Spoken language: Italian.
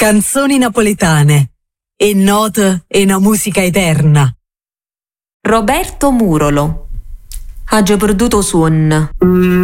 canzoni napoletane e note e una musica eterna. Roberto Murolo. Ha già perduto suon.